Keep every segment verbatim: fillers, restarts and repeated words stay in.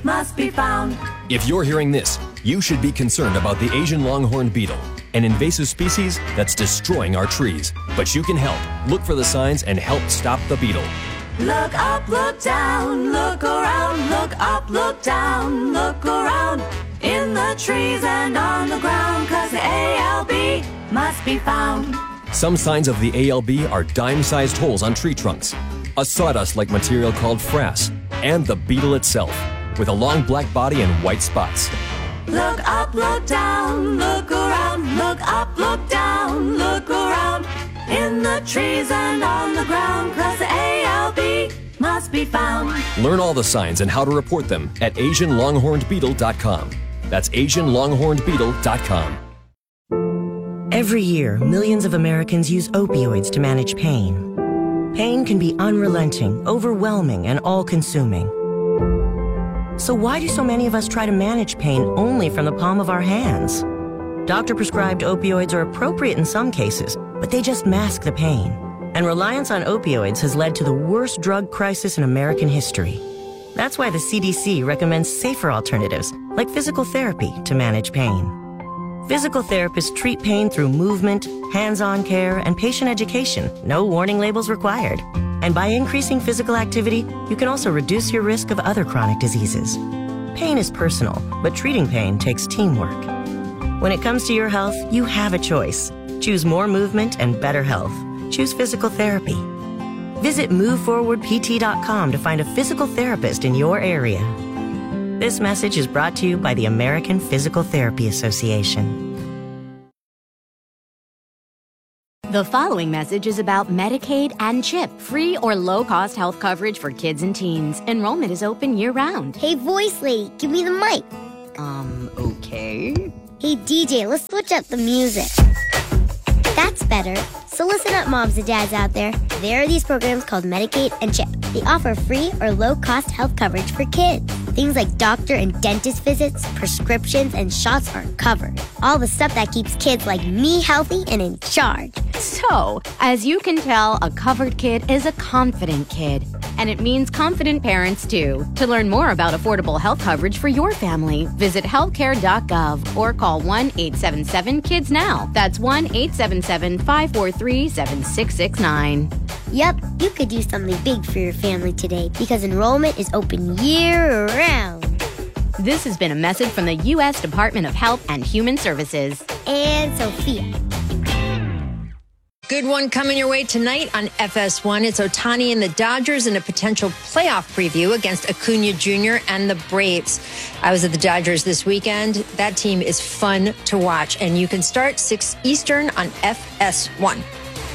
must be found. If you're hearing this, you should be concerned about the Asian longhorn beetle, an invasive species that's destroying our trees. But you can help. Look for the signs and help stop the beetle. Look up, look down, look around, look up, look down, look around, in the trees and on the ground, 'cause the A L B must be found. Some signs of the A L B are dime-sized holes on tree trunks, a sawdust-like material called frass, and the beetle itself, with a long black body and white spots. Look up, look down, look around, look up, look down, look around, in the trees and on the ground, 'cause the A L B must be found. Learn all the signs and how to report them at Asian longhorned beetle dot com. That's Asian longhorned beetle dot com. Every year, millions of Americans use opioids to manage pain. Pain can be unrelenting, overwhelming, and all-consuming. So why do so many of us try to manage pain only from the palm of our hands? Doctor-prescribed opioids are appropriate in some cases, but they just mask the pain. And reliance on opioids has led to the worst drug crisis in American history. That's why the C D C recommends safer alternatives, like physical therapy, to manage pain. Physical therapists treat pain through movement, hands-on care, and patient education. No warning labels required. And by increasing physical activity, you can also reduce your risk of other chronic diseases. Pain is personal, but treating pain takes teamwork. When it comes to your health, you have a choice. Choose more movement and better health. Choose physical therapy. Visit move forward P T dot com to find a physical therapist in your area. This message is brought to you by the American Physical Therapy Association. The following message is about Medicaid and CHIP, free or low-cost health coverage for kids and teens. Enrollment is open year-round. Hey, voice lady, give me the mic. Um, okay. Hey, D J, let's switch up the music. That's better. So listen up, moms and dads out there. There are these programs called Medicaid and CHIP. They offer free or low-cost health coverage for kids. Things like doctor and dentist visits, prescriptions, and shots are covered. All the stuff that keeps kids like me healthy and in charge. So, as you can tell, a covered kid is a confident kid. And it means confident parents, too. To learn more about affordable health coverage for your family, visit healthcare dot gov or call one eight seven seven kids now. That's one eight seven seven, five four three, seven six six nine. Yep, you could do something big for your family today because enrollment is open year-round. This has been a message from the U S Department of Health and Human Services. And Sophia. Good one coming your way tonight on F S one. It's Ohtani and the Dodgers in a potential playoff preview against Acuna Junior and the Braves. I was at the Dodgers this weekend. That team is fun to watch, and you can start six Eastern on F S one.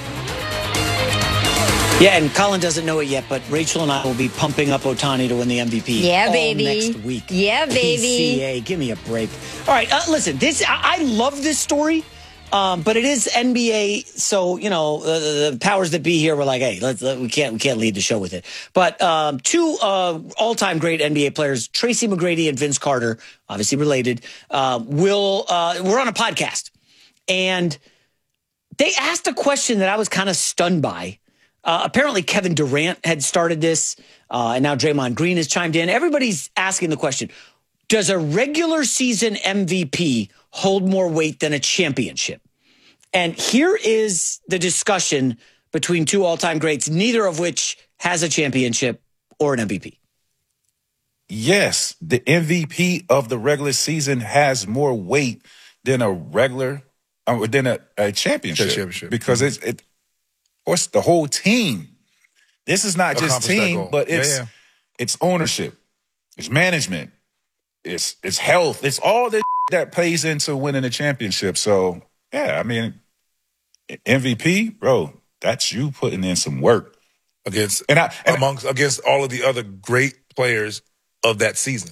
Yeah, and Colin doesn't know it yet, but Rachel and I will be pumping up Ohtani to win the M V P. Yeah, all baby. next week. Yeah, baby. P C A, give me a break. All right, uh, listen, this I, I love this story. Um, but it is N B A, so you know uh, the powers that be here were like, "Hey, let's let, we can't we can't lead the show with it." But um, two uh, all-time great N B A players, Tracy McGrady and Vince Carter, obviously related, uh, will uh, we're on a podcast, and they asked a question that I was kind of stunned by. Uh, apparently, Kevin Durant had started this, uh, and now Draymond Green has chimed in. Everybody's asking the question: does a regular season M V P hold more weight than a championship? And here is the discussion between two all-time greats, neither of which has a championship or an M V P. Yes, the M V P of the regular season has more weight than a regular, uh, than a, a championship, championship. because it's it, it's the whole team. This is not just team, but it's yeah, yeah. it's ownership, it's management, it's it's health, it's all this that plays into winning a championship. So yeah, I mean, M V P, bro, that's you putting in some work against and I and amongst against all of the other great players of that season.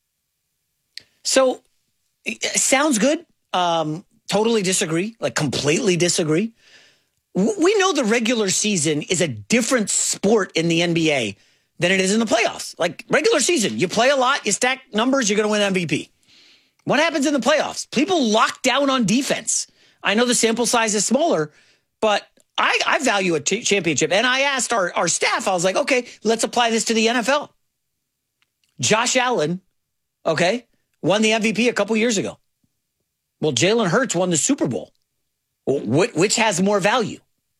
So sounds good. Um, totally disagree, like completely disagree. We know the regular season is a different sport in the N B A than it is in the playoffs. Like regular season, you play a lot, you stack numbers, you're going to win M V P. What happens in the playoffs? People lock down on defense. I know the sample size is smaller, but I, I value a t- championship. And I asked our, our staff, I was like, okay, let's apply this to the N F L. Josh Allen okay, won the M V P a couple years ago. Well, Jalen Hurts won the Super Bowl. Which has more value?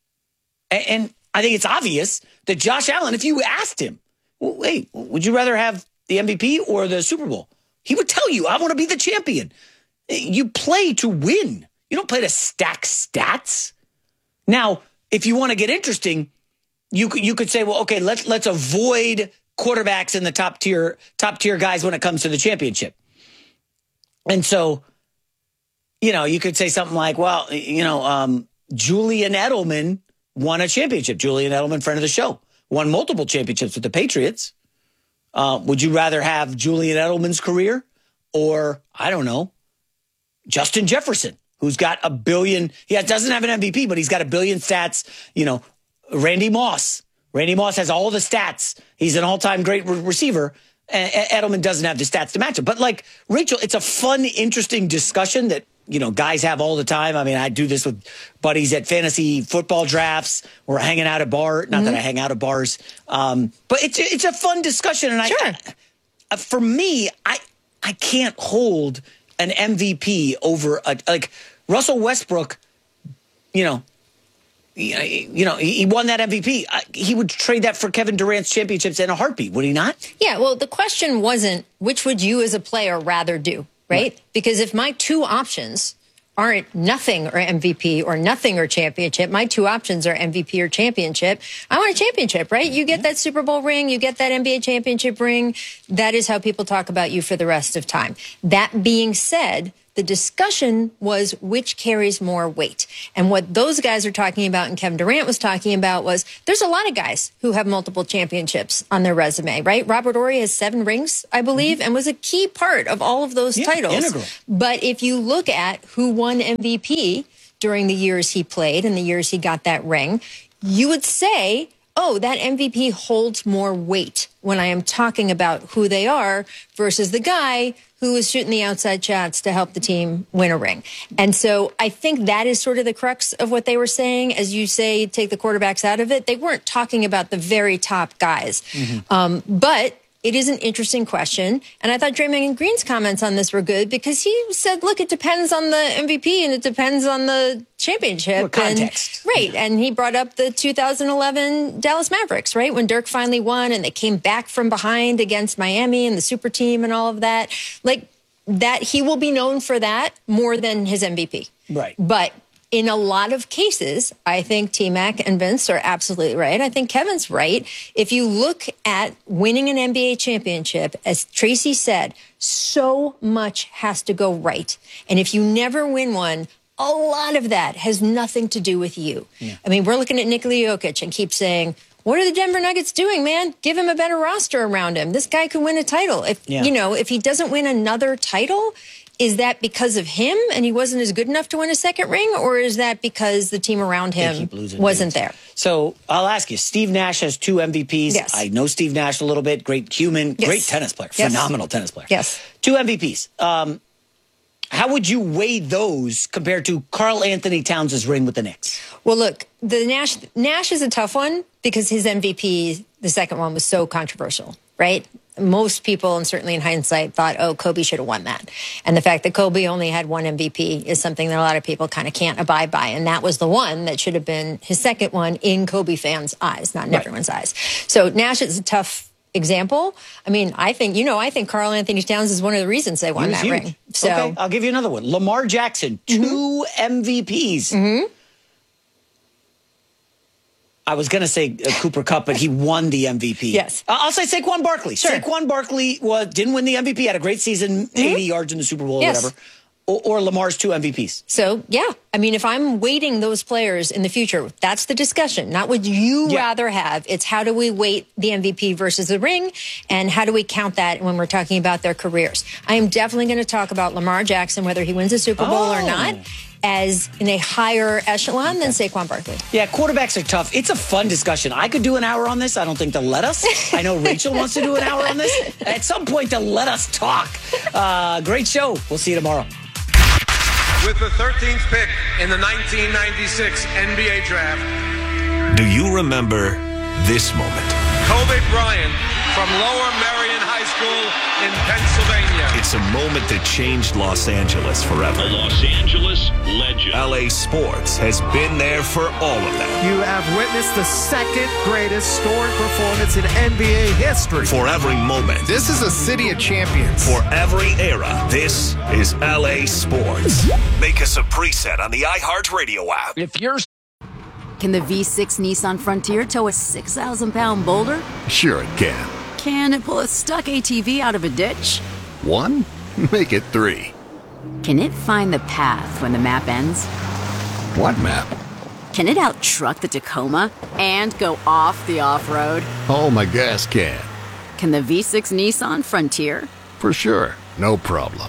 And I think it's obvious that Josh Allen, if you asked him, well, wait, would you rather have the M V P or the Super Bowl? He would tell you, I want to be the champion. You play to win. You don't play to stack stats. Now, if you want to get interesting, you could, you could say, well, okay, let's let's avoid quarterbacks in the top tier top tier guys when it comes to the championship. And so, you know, you could say something like, well, you know, um, Julian Edelman won a championship. Julian Edelman, friend of the show, won multiple championships with the Patriots. Uh, would you rather have Julian Edelman's career or, I don't know, Justin Jefferson, who's got a billion? He doesn't have an M V P, but he's got a billion stats. You know, Randy Moss. Randy Moss has all the stats. He's an all-time great re- receiver. And Edelman doesn't have the stats to match him. But like, Rachel, it's a fun, interesting discussion that, you know, guys have all the time. I mean, I do this with buddies at fantasy football drafts. We're hanging out at bar. Not mm-hmm. that I hang out at bars. Um, but it's it's a fun discussion. And sure. I, I, for me, I I can't hold an M V P over a, like Russell Westbrook. You know, you know, he won that M V P. He would trade that for Kevin Durant's championships in a heartbeat, would he not? Yeah. Well, the question wasn't which would you as a player rather do. Right? right? Because if my two options aren't nothing or M V P or nothing or championship, my two options are M V P or championship, I want a championship, right? You get that Super Bowl ring, you get that N B A championship ring. That is how people talk about you for the rest of time. That being said, the discussion was which carries more weight. And what those guys are talking about and Kevin Durant was talking about was there's a lot of guys who have multiple championships on their resume, right? Robert Horry has seven rings, I believe, mm-hmm. and was a key part of all of those yeah, titles. Integral. But if you look at who won M V P during the years he played and the years he got that ring, you would say, oh, that M V P holds more weight when I am talking about who they are versus the guy who was shooting the outside shots to help the team win a ring. And so I think that is sort of the crux of what they were saying. As you say, take the quarterbacks out of it. They weren't talking about the very top guys. Mm-hmm. Um, but it is an interesting question. And I thought Draymond Green's comments on this were good because he said, look, it depends on the M V P and it depends on the championship. What context. And, right. And he brought up the two thousand eleven Dallas Mavericks, right? When Dirk finally won and they came back from behind against Miami and the super team and all of that. Like that, he will be known for that more than his M V P. Right. But in a lot of cases, I think T-Mac and Vince are absolutely right. I think Kevin's right. If you look at winning an N B A championship, as Tracy said, so much has to go right. And if you never win one, a lot of that has nothing to do with you. Yeah. I mean, we're looking at Nikola Jokic and keep saying, what are the Denver Nuggets doing, man? Give him a better roster around him. This guy could win a title. If, yeah. you know, if he doesn't win another title, is that because of him and he wasn't as good enough to win a second ring? Or is that because the team around him wasn't there? So I'll ask you, Steve Nash has two M V Ps. Yes. I know Steve Nash a little bit. Great human, yes. great tennis player, yes. phenomenal tennis player. Yes. Two M V Ps. Um, how would you weigh those compared to Karl Anthony Towns' ring with the Knicks? Well, look, the Nash Nash is a tough one because his M V P, the second one, was so controversial, right? Most people, and certainly in hindsight, thought, oh, Kobe should have won that. And the fact that Kobe only had one M V P is something that a lot of people kind of can't abide by. And that was the one that should have been his second one in Kobe fans' eyes, not in right. everyone's eyes. So Nash is a tough example. I mean, I think, you know, I think Karl Anthony Towns is one of the reasons they won that huge. ring. So okay, I'll give you another one. Lamar Jackson, two mm-hmm. M V Ps. Mm-hmm. I was going to say uh, Cooper Kupp, but he won the M V P. Yes. Uh, I'll say Saquon Barkley. Sure. Saquon Barkley was, didn't win the M V P, had a great season, mm-hmm. eighty yards in the Super Bowl or yes. whatever. Or, or Lamar's two M V Ps. So, yeah. I mean, if I'm weighting those players in the future, that's the discussion. Not what you yeah. rather have. It's how do we weight the M V P versus the ring, and how do we count that when we're talking about their careers. I am definitely going to talk about Lamar Jackson, whether he wins a Super Bowl oh. or not, as in a higher echelon okay. than Saquon Barkley. Yeah, quarterbacks are tough. It's a fun discussion. I could do an hour on this. I don't think they'll let us. I know Rachel wants to do an hour on this. At some point, they'll let us talk. Uh, great show. We'll see you tomorrow. With the thirteenth pick in the nineteen ninety-six N B A draft. Do you remember this moment? Kobe Bryant from Lower Merion High School in Pennsylvania. It's a moment that changed Los Angeles forever. A Los Angeles legend. L A Sports has been there for all of them. You have witnessed the second greatest scoring performance in N B A history. For every moment. This is a city of champions. For every era. This is L A Sports. Make us a preset on the iHeartRadio app. If you're... Can the V six Nissan Frontier tow a six thousand pound boulder? Sure it can. Can it pull a stuck A T V out of a ditch? One? Make it three. Can it find the path when the map ends? What map? Can it out-truck the Tacoma and go off the off-road? Oh, my gas can. Can the V six Nissan Frontier? For sure. No problem.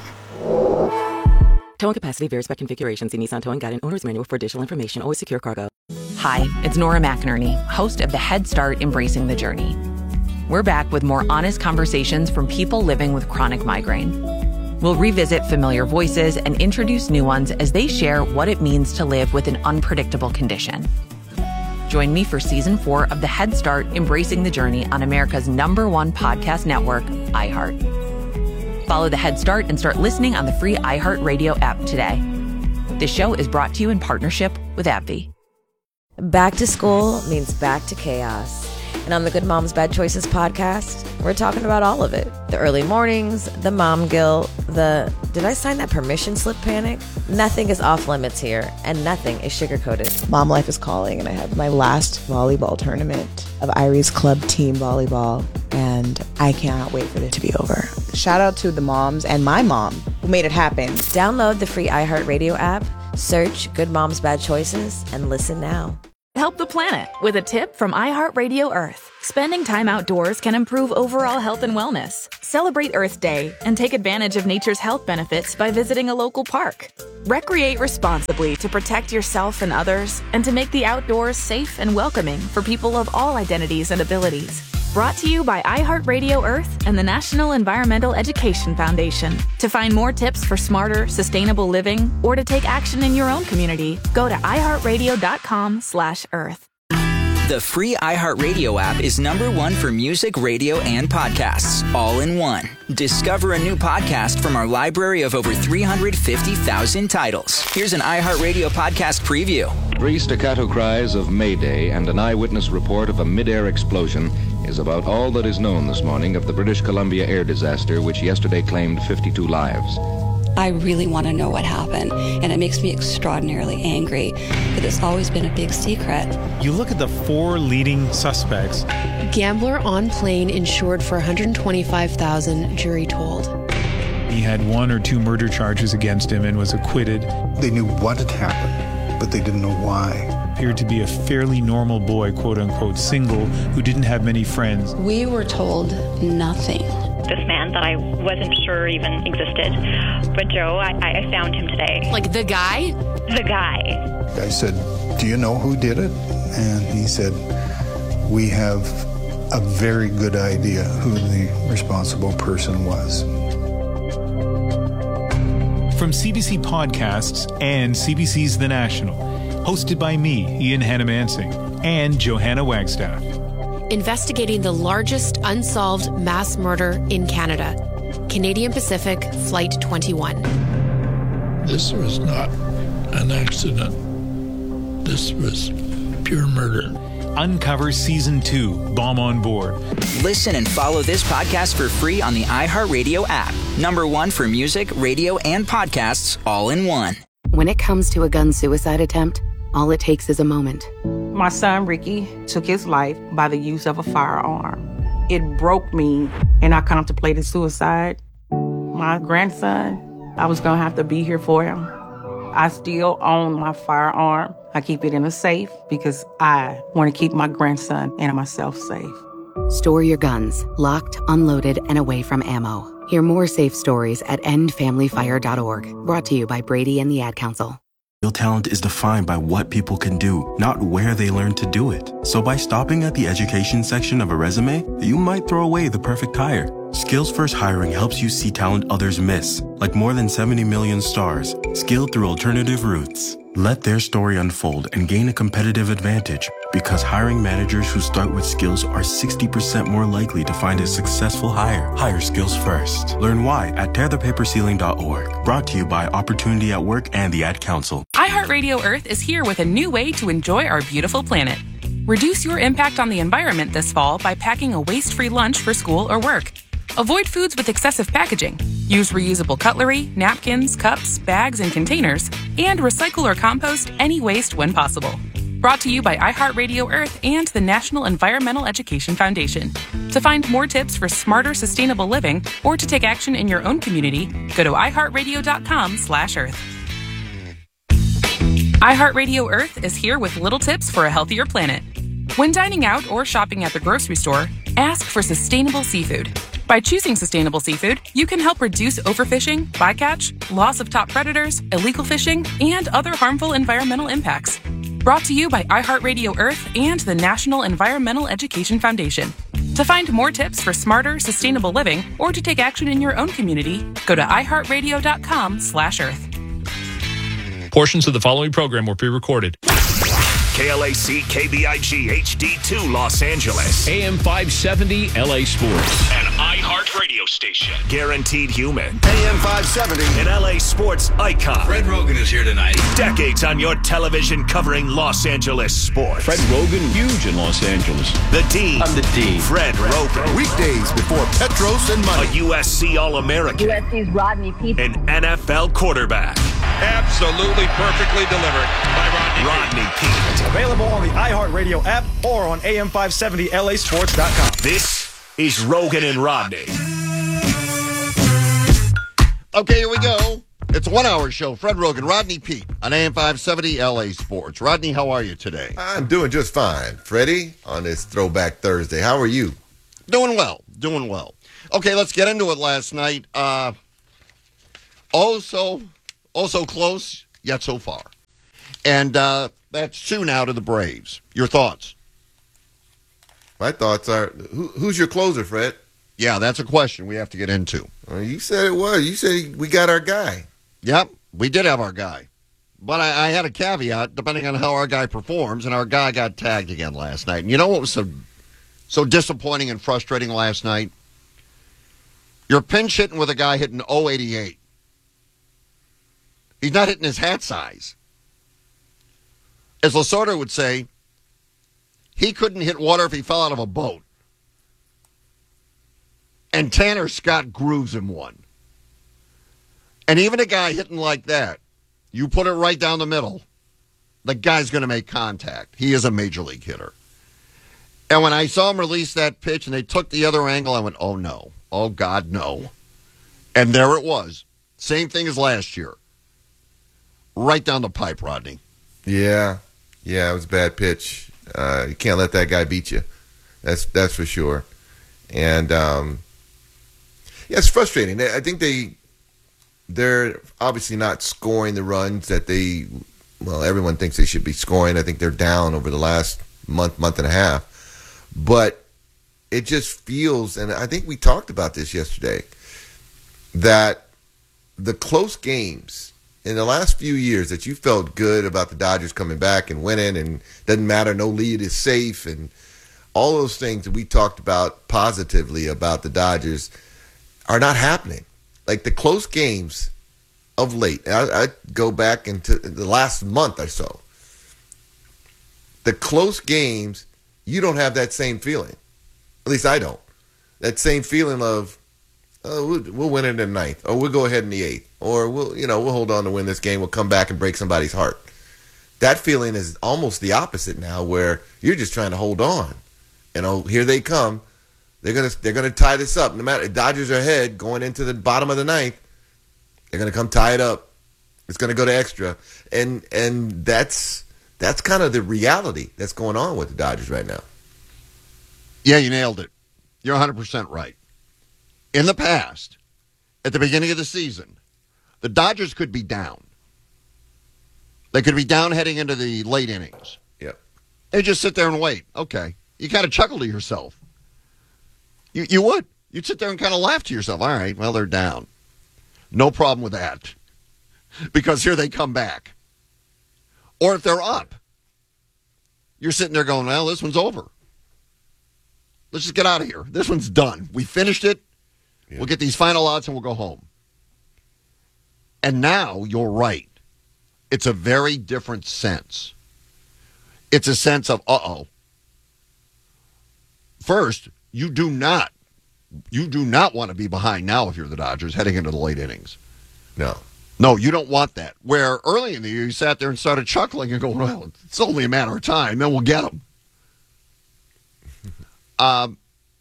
Towing capacity varies by configuration. See Nissan Towing Guide and Owner's Manual for additional information. Always secure cargo. Hi, it's Nora McInerney, host of the Head Start Embracing the Journey. We're back with more honest conversations from people living with chronic migraine. We'll revisit familiar voices and introduce new ones as they share what it means to live with an unpredictable condition. Join me for season four of the Head Start Embracing the Journey on America's number one podcast network, iHeart. Follow the Head Start and start listening on the free iHeartRadio app today. This show is brought to you in partnership with AbbVie. Back to school means back to chaos. And on the Good Moms Bad Choices podcast, we're talking about all of it. The early mornings, the mom guilt, the did I sign that permission slip panic? Nothing is off limits here, and nothing is sugar-coated. Mom life is calling, and I have my last volleyball tournament of Irie's Club team volleyball, and I cannot wait for it to be over. Shout out to the moms and my mom who made it happen. Download the free iHeartRadio app, search Good Moms Bad Choices, and listen now. Help the planet with a tip from iHeartRadio Earth. Spending time outdoors can improve overall health and wellness. Celebrate Earth Day and take advantage of nature's health benefits by visiting a local park. Recreate responsibly to protect yourself and others, and to make the outdoors safe and welcoming for people of all identities and abilities. Brought to you by iHeartRadio Earth and the National Environmental Education Foundation. To find more tips for smarter, sustainable living, or to take action in your own community, go to iHeartRadio.com slash Earth. The free iHeartRadio app is number one for music, radio, and podcasts, all in one. Discover a new podcast from our library of over three hundred fifty thousand titles. Here's an iHeartRadio podcast preview. Three staccato cries of Mayday and an eyewitness report of a mid-air explosion is about all that is known this morning of the British Columbia air disaster, which yesterday claimed fifty-two lives. I really want to know what happened, and it makes me extraordinarily angry that it's always been a big secret. You look at the four leading suspects. Gambler on plane insured for one hundred twenty-five thousand dollars, jury told. He had one or two murder charges against him and was acquitted. They knew what had happened, but they didn't know why. Appeared to be a fairly normal boy, quote unquote, single, who didn't have many friends. We were told nothing. This man that I wasn't sure even existed. But Joe, I, I found him today. Like the guy? The guy. I said, do you know who did it? And he said, we have a very good idea who the responsible person was. From C B C Podcasts and C B C's The National, hosted by me, Ian Hannamansing, and Johanna Wagstaff. Investigating the largest unsolved mass murder in Canada. Canadian Pacific Flight twenty-one. This was not an accident. This was pure murder. Uncover Season two, Bomb on Board. Listen and follow this podcast for free on the iHeartRadio app. Number one for music, radio, and podcasts, all in one. When it comes to a gun suicide attempt, all it takes is a moment. My son, Ricky, took his life by the use of a firearm. It broke me, and I contemplated suicide. My grandson, I was going to have to be here for him. I still own my firearm. I keep it in a safe because I want to keep my grandson and myself safe. Store your guns, locked, unloaded, and away from ammo. Hear more safe stories at end family fire dot org. Brought to you by Brady and the Ad Council. Real talent is defined by what people can do, not where they learn to do it. So by stopping at the education section of a resume, you might throw away the perfect hire. Skills First Hiring helps you see talent others miss, like more than seventy million stars, skilled through alternative routes. Let their story unfold and gain a competitive advantage, because hiring managers who start with skills are sixty percent more likely to find a successful hire. Hire skills first. Learn why at tear the paper ceiling dot org. Brought to you by Opportunity at Work and the Ad Council. iHeartRadio Earth is here with a new way to enjoy our beautiful planet. Reduce your impact on the environment this fall by packing a waste-free lunch for school or work. Avoid foods with excessive packaging. Use reusable cutlery, napkins, cups, bags, and containers, and recycle or compost any waste when possible. Brought to you by iHeartRadio Earth and the National Environmental Education Foundation. To find more tips for smarter, sustainable living, or to take action in your own community, go to iHeartRadio.com slash Earth. iHeartRadio Earth is here with little tips for a healthier planet. When dining out or shopping at the grocery store, ask for sustainable seafood. By choosing sustainable seafood, you can help reduce overfishing, bycatch, loss of top predators, illegal fishing, and other harmful environmental impacts. Brought to you by iHeartRadio Earth and the National Environmental Education Foundation. To find more tips for smarter, sustainable living, or to take action in your own community, go to iHeartRadio.com slash Earth. Portions of the following program were pre-recorded. K L A C K B I G H D two Los Angeles. A M five seventy L A Sports. An iHeart radio station. Guaranteed human. A M five seventy. An L A sports icon. Fred Rogan is here tonight. Decades on your television covering Los Angeles sports. Fred Rogan, huge in Los Angeles. The Dean. I'm the Dean. Fred Rogan. Weekdays before Petros and money. A U S C All-American. U S C's Rodney Peete. An N F L quarterback. Absolutely perfectly delivered by Rodney, Rodney Peete. Available on the iHeartRadio app or on A M five seventy L A sports dot com. This is Rogan and Rodney. Okay, here we go. It's a one-hour show. Fred Rogan, Rodney Peete on A M five seventy L A Sports. Rodney, how are you today? I'm doing just fine, Freddie, on this Throwback Thursday. How are you? Doing well. Doing well. Okay, let's get into it last night. Uh, also, also close, yet so far. And uh, that's two now to the Braves. Your thoughts? My thoughts are, who, who's your closer, Fred? Yeah, that's a question we have to get into. Well, you said it was. You said we got our guy. Yep, we did have our guy. But I, I had a caveat, depending on how our guy performs, and our guy got tagged again last night. And you know what was so, so disappointing and frustrating last night? You're pinch hitting with a guy hitting oh eighty-eight. He's not hitting his hat size. As Lasorda would say, he couldn't hit water if he fell out of a boat. And Tanner Scott grooves him one. And even a guy hitting like that, you put it right down the middle, the guy's going to make contact. He is a major league hitter. And when I saw him release that pitch and they took the other angle, I went, oh, no. Oh, God, no. And there it was. Same thing as last year. Right down the pipe, Rodney. Yeah. Yeah, it was a bad pitch. Uh, you can't let that guy beat you. That's that's for sure. And, um, yeah, it's frustrating. I think they, they're obviously not scoring the runs that they, well, everyone thinks they should be scoring. I think they're down over the last month, month and a half. But it just feels, and I think we talked about this yesterday, that the close games in the last few years that you felt good about the Dodgers coming back and winning and doesn't matter, no lead is safe and all those things that we talked about positively about the Dodgers are not happening. Like the close games of late, I, I go back into the last month or so, the close games, you don't have that same feeling. At least I don't. That same feeling of, oh, we'll, we'll win it in the ninth, or we'll go ahead in the eighth, or we'll, you know, we'll hold on to win this game. We'll come back and break somebody's heart. That feeling is almost the opposite now, where you're just trying to hold on. You know, here they come. They're gonna they're gonna tie this up. No matter, Dodgers are ahead going into the bottom of the ninth. They're gonna come tie it up. It's gonna go to extra, and and that's that's kind of the reality that's going on with the Dodgers right now. Yeah, you nailed it. You're one hundred percent right. In the past, at the beginning of the season, the Dodgers could be down. They could be down heading into the late innings. Yep. They just sit there and wait. Okay. You kind of chuckle to yourself. You you would. You'd sit there and kind of laugh to yourself. All right, well, they're down. No problem with that. Because here they come back. Or if they're up, you're sitting there going, well, this one's over. Let's just get out of here. This one's done. We finished it. Yeah. We'll get these final odds and we'll go home. And now you're right. It's a very different sense. It's a sense of, uh-oh. First, you do not, you do not want to be behind now if you're the Dodgers heading into the late innings. No. No, you don't want that. Where early in the year you sat there and started chuckling and going, well, it's only a matter of time, then we'll get them. um,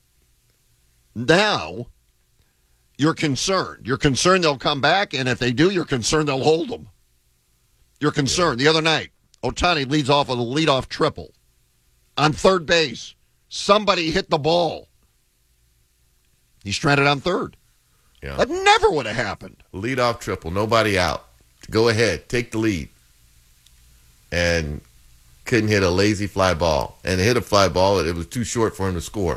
now, you're concerned. You're concerned they'll come back, and if they do, you're concerned they'll hold them. You're concerned. Yeah. The other night, Ohtani leads off with a leadoff triple. On third base, somebody hit the ball. He's stranded on third. Yeah. That never would have happened. Leadoff triple, nobody out. Go ahead, take the lead. And couldn't hit a lazy fly ball. And hit a fly ball, it was too short for him to score.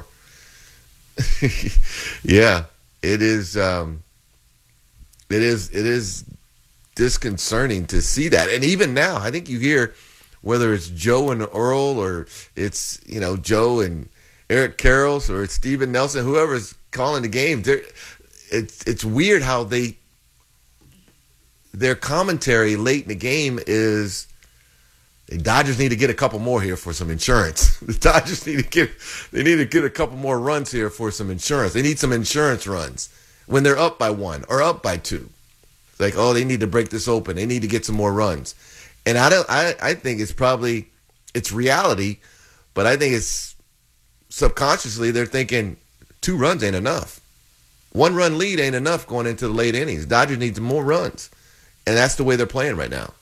Yeah, it is. Um, it is. It is disconcerting to see that. And even now, I think you hear whether it's Joe and Earl or it's you know Joe and Eric Karros or it's Steven Nelson, whoever's calling the game. It's it's weird how they their commentary late in the game is the Dodgers need to get a couple more here for some insurance. The Dodgers need to get they need to get a couple more runs here for some insurance. They need some insurance runs when they're up by one or up by two. It's like, oh, they need to break this open. They need to get some more runs. And I don't I, I think it's probably it's reality, but I think it's subconsciously they're thinking two runs ain't enough. One run lead ain't enough going into the late innings. Dodgers need more runs. And that's the way they're playing right now.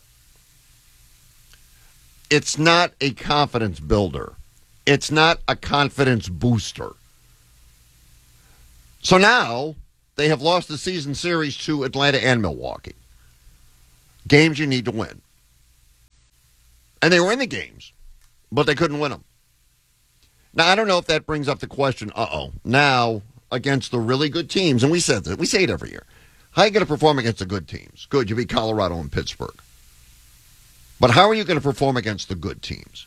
It's not a confidence builder. It's not a confidence booster. So now they have lost the season series to Atlanta and Milwaukee. Games you need to win. And they were in the games, but they couldn't win them. Now, I don't know if that brings up the question, uh-oh, now against the really good teams, and we said that, we say it every year. How are you going to perform against the good teams? Good, you beat Colorado and Pittsburgh. But how are you going to perform against the good teams?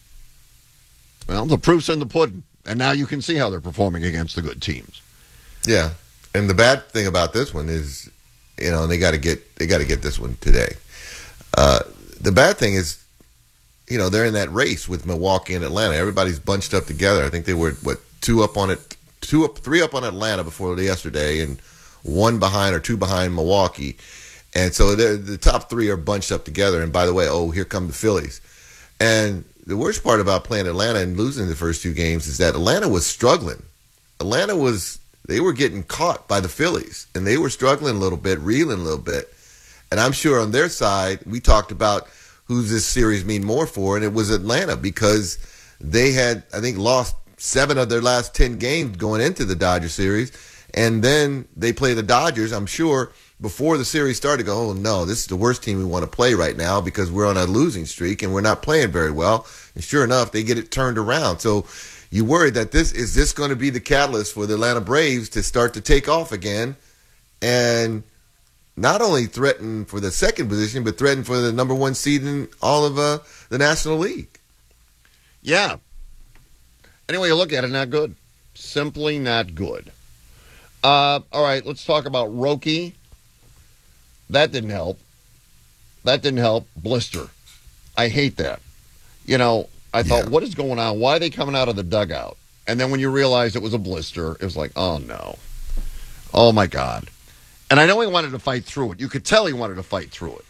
Well, the proof's in the pudding, and now you can see how they're performing against the good teams. Yeah, and the bad thing about this one is, you know, they got to get they got to get this one today. Uh, the bad thing is, you know, they're in that race with Milwaukee and Atlanta. Everybody's bunched up together. I think they were what two up on it, two up, three up on Atlanta before yesterday, and one behind or two behind Milwaukee. And so the top three are bunched up together. And by the way, oh, here come the Phillies. And the worst part about playing Atlanta and losing the first two games is that Atlanta was struggling. Atlanta was, they were getting caught by the Phillies. And they were struggling a little bit, reeling a little bit. And I'm sure on their side, we talked about who's this series mean more for, and it was Atlanta because they had, I think, lost seven of their last ten games going into the Dodger series. And then they play the Dodgers, I'm sure, before the series started, go, oh, no, this is the worst team we want to play right now because we're on a losing streak and we're not playing very well. And sure enough, they get it turned around. So you worry that this is this going to be the catalyst for the Atlanta Braves to start to take off again and not only threaten for the second position, but threaten for the number one seed in all of uh, the National League. Yeah. Anyway, you look at it, not good. Simply not good. Uh, all right, let's talk about Roki. That didn't help. That didn't help. Blister. I hate that. You know, I thought, yeah. What is going on? Why are they coming out of the dugout? And then when you realized it was a blister, it was like, oh, no. Oh, my God. And I know he wanted to fight through it. You could tell he wanted to fight through it.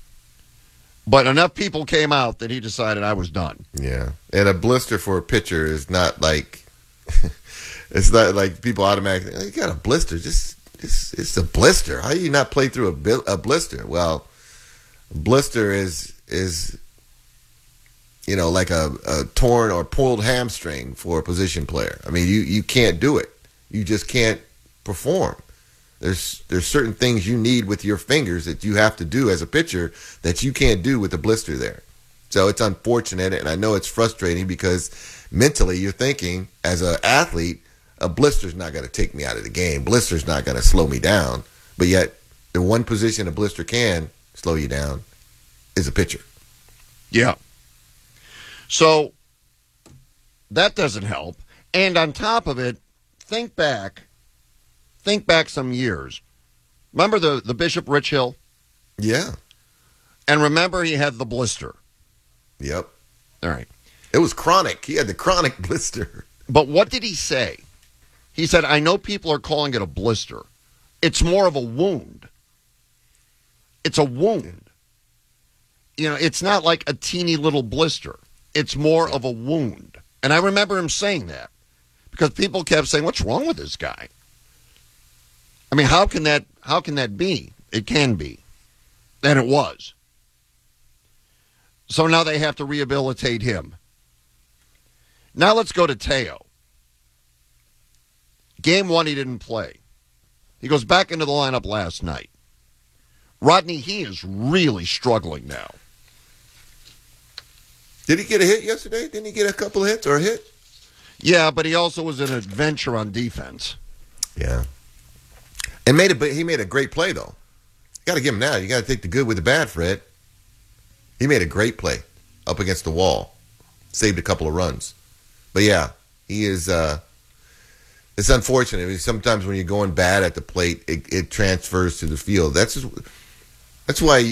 But enough people came out that he decided I was done. Yeah. And a blister for a pitcher is not like, it's not like people automatically, oh, you got a blister. Just. It's, it's a blister. How do you not play through a, a blister? Well, a blister is, is you know, like a, a torn or pulled hamstring for a position player. I mean, you, you can't do it. You just can't perform. There's there's certain things you need with your fingers that you have to do as a pitcher that you can't do with a blister there. So it's unfortunate, and I know it's frustrating because mentally you're thinking, as an athlete, a blister's not going to take me out of the game. Blister's not going to slow me down. But yet, the one position a blister can slow you down is a pitcher. Yeah. So that doesn't help. And on top of it, think back, think back some years. Remember the, the Bishop Rich Hill? Yeah. And remember he had the blister. Yep. All right. It was chronic. He had the chronic blister. But what did he say? He said, I know people are calling it a blister. It's more of a wound. It's a wound. You know, it's not like a teeny little blister. It's more of a wound. And I remember him saying that because people kept saying, what's wrong with this guy? I mean, how can that, how can that be? It can be. And it was. So now they have to rehabilitate him. Now let's go to Teo. Game one, he didn't play. He goes back into the lineup last night. Rodney, he is really struggling now. Did he get a hit yesterday? Didn't he get a couple of hits or a hit? Yeah, but he also was an adventure on defense. Yeah. And made a, he made a great play, though. Got to give him that. You got to take the good with the bad, Fred. He made a great play up against the wall. Saved a couple of runs. But, yeah, he is uh, – it's unfortunate. I mean, sometimes when you're going bad at the plate, it, it transfers to the field. That's just, that's why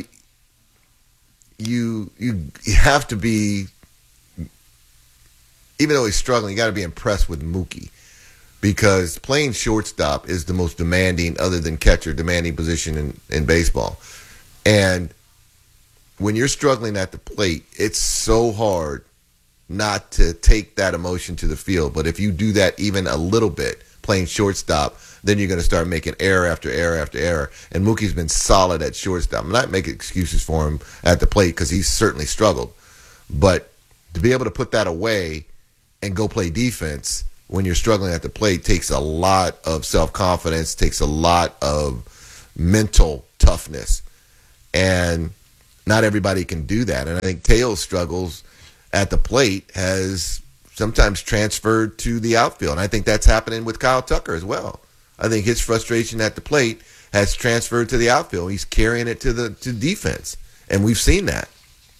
you, you you have to be – even though he's struggling, you got to be impressed with Mookie. Because playing shortstop is the most demanding, other than catcher, demanding position in, in baseball. And when you're struggling at the plate, it's so hard not to take that emotion to the field. But if you do that even a little bit, playing shortstop, then you're going to start making error after error after error. And Mookie's been solid at shortstop. I'm not making excuses for him at the plate because he's certainly struggled. But to be able to put that away and go play defense when you're struggling at the plate takes a lot of self-confidence, takes a lot of mental toughness. And not everybody can do that. And I think Teo's struggles at the plate has sometimes transferred to the outfield. And I think that's happening with Kyle Tucker as well. I think his frustration at the plate has transferred to the outfield. He's carrying it to the to defense. And we've seen that.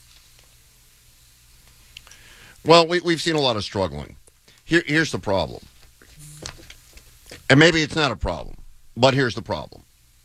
Well, we, we've seen a lot of struggling. Here, here's the problem. And maybe it's not a problem, but here's the problem.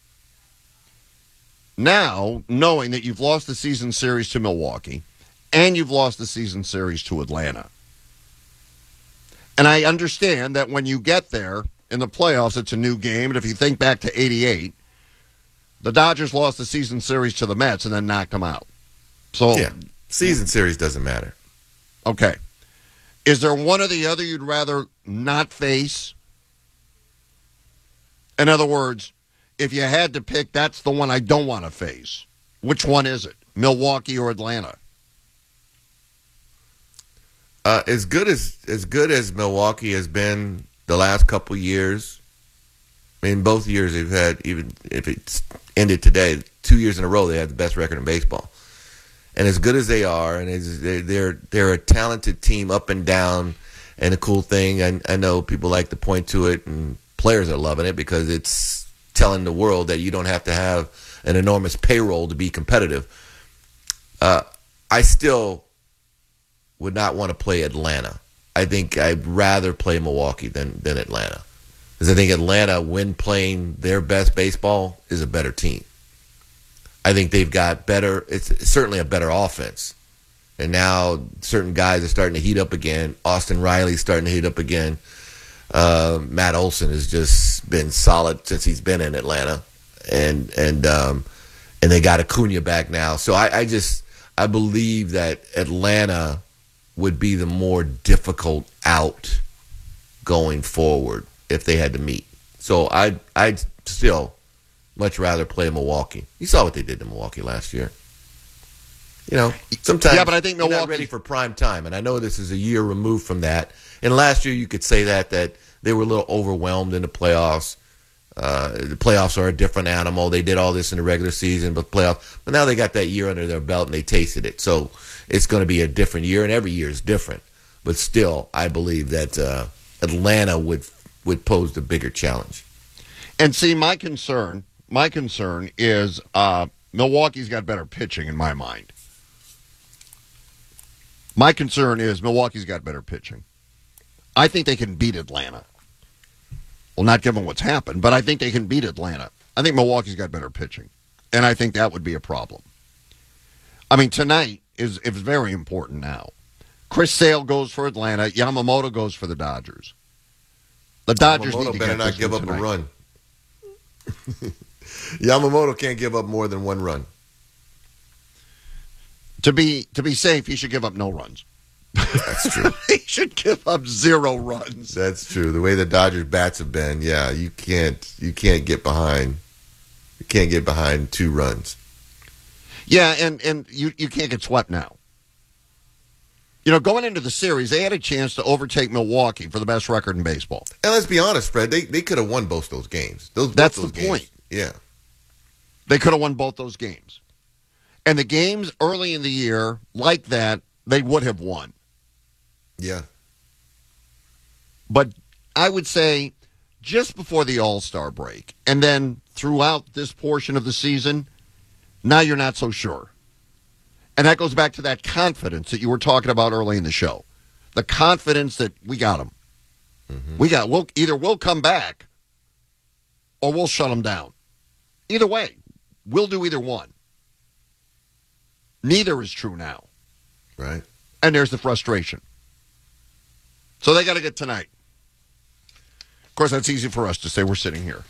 Now, knowing that you've lost the season series to Milwaukee and you've lost the season series to Atlanta, and I understand that when you get there in the playoffs, it's a new game, and if you think back to eighty-eight, the Dodgers lost the season series to the Mets and then knocked them out. So, yeah, season series doesn't matter. Okay. Is there one or the other you'd rather not face? In other words, if you had to pick, that's the one I don't want to face. Which one is it? Milwaukee or Atlanta? Uh, as good as as good as Milwaukee has been the last couple years, I mean, both years they've had, even if it's ended today, two years in a row they had the best record in baseball. And as good as they are, and as they're they're a talented team up and down, and a cool thing. I, I know people like to point to it, and players are loving it because it's telling the world that you don't have to have an enormous payroll to be competitive. Uh, I still would not want to play Atlanta. I think I'd rather play Milwaukee than, than Atlanta. Because I think Atlanta, when playing their best baseball, is a better team. I think they've got better, it's certainly a better offense. And now certain guys are starting to heat up again. Austin Riley's starting to heat up again. Uh, Matt Olson has just been solid since he's been in Atlanta. And and um, and they got Acuna back now. So I, I just, I believe that Atlanta would be the more difficult out going forward if they had to meet. So I'd, I'd still much rather play Milwaukee. You saw what they did to Milwaukee last year. You know, sometimes yeah, but I think Milwaukee, you're not ready for prime time, and I know this is a year removed from that. And last year you could say that that they were a little overwhelmed in the playoffs. Uh, the playoffs are a different animal. They did all this in the regular season, but playoffs. But now they got that year under their belt and they tasted it. So it's going to be a different year, and every year is different. But still, I believe that uh, Atlanta would would pose the bigger challenge. And see, my concern, my concern is uh, Milwaukee's got better pitching in my mind. My concern is Milwaukee's got better pitching. I think they can beat Atlanta. Well, not given what's happened, but I think they can beat Atlanta. I think Milwaukee's got better pitching, and I think that would be a problem. I mean, tonight is, is very important now. Chris Sale goes for Atlanta. Yamamoto goes for the Dodgers. The Dodgers Yamamoto need to better get not this give up tonight. a run. Yamamoto can't give up more than one run. To be to be safe, he should give up no runs. That's true. He should give up zero runs. That's true. The way the Dodgers bats have been, yeah, you can't you can't get behind you can't get behind two runs. Yeah, and, and you, you can't get swept now. You know, going into the series, they had a chance to overtake Milwaukee for the best record in baseball. And let's be honest, Fred, they they could have won both those games. Those both That's those the games. point. Yeah. They could have won both those games. And the games early in the year, like that, they would have won. Yeah. But I would say just before the All-Star break, and then throughout this portion of the season, now you're not so sure. And that goes back to that confidence that you were talking about early in the show. The confidence that we got them. Mm-hmm. We got, we'll, either we'll come back or we'll shut them down. Either way, we'll do either one. Neither is true now. Right. And there's the frustration. So they got to get tonight. Of course, that's easy for us to say we're sitting here.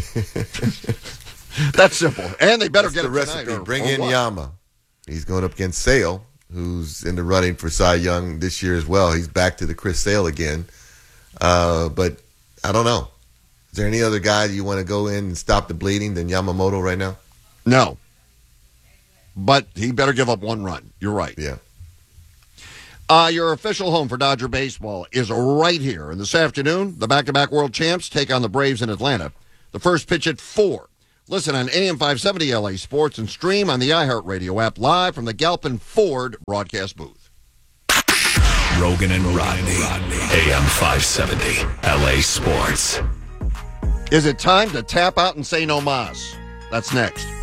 That's simple. And they better that's get the it recipe. tonight. Or, Bring or in what? Yama. He's going up against Sale, who's in the running for Cy Young this year as well. He's back to the Chris Sale again. Uh, but I don't know. Is there any other guy that you want to go in and stop the bleeding than Yamamoto right now? No. But he better give up one run. You're right. Yeah. Uh, your official home for Dodger baseball is right here. And this afternoon, the back-to-back world champs take on the Braves in Atlanta. The first pitch at four. Listen on A M five seventy L A Sports and stream on the iHeartRadio app live from the Galpin Ford broadcast booth. Rogan and Rodney, A M five seventy L A Sports. Is it time to tap out and say no mas? That's next.